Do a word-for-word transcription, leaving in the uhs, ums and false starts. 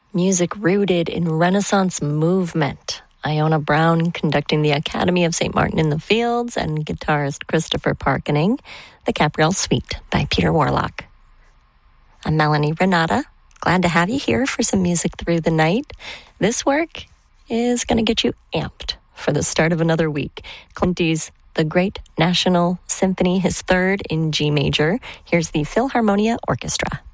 Music rooted in Renaissance movement. Iona Brown conducting the Academy of Saint Martin in the Fields, and guitarist Christopher Parkening, the Capriole Suite by Peter Warlock. I'm Melanie Renata. Glad to have you here for some music through the night. This work is going to get you amped for the start of another week. Clinty's The Great National Symphony, his third in G major. Here's the Philharmonia Orchestra.